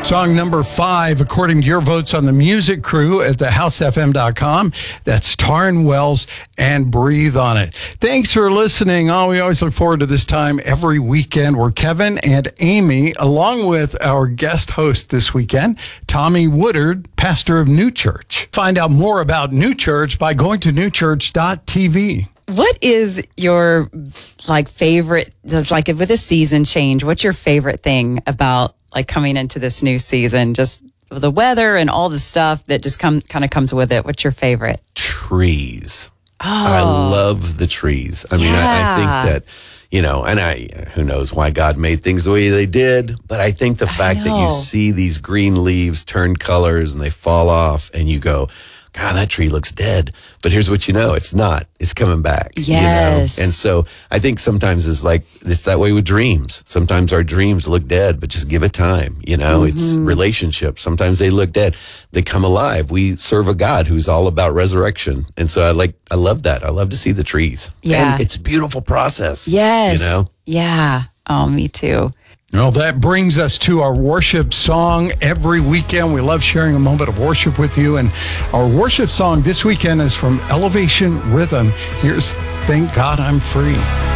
Song number 5, according to your votes on the music crew at thehousefm.com. That's Taryn Wells and Breathe on It. Thanks for listening. We always look forward to this time every weekend. We're Kevin and Amy, along with our guest host this weekend, Tommy Woodard, pastor of New Church. Find out more about New Church by going to newchurch.tv. What is your favorite, with a season change, what's your favorite thing about coming into this new season? Just the weather and all the stuff that just kind of comes with it. What's your favorite? Trees. Oh. I love the trees. I mean, I think that, who knows why God made things the way they did, but I think the fact that you see these green leaves turn colors and they fall off and you go, God, that tree looks dead. But here's what it's not. It's coming back. Yes. And so I think sometimes it's that way with dreams. Sometimes our dreams look dead, but just give it time. It's relationships. Sometimes they look dead. They come alive. We serve a God who's all about resurrection. And so I love that. I love to see the trees. Yeah. And it's a beautiful process. Yes. Yeah. Oh, me too. Well, that brings us to our worship song every weekend. We love sharing a moment of worship with you. And our worship song this weekend is from Elevation Rhythm. Here's Thank God I'm Free.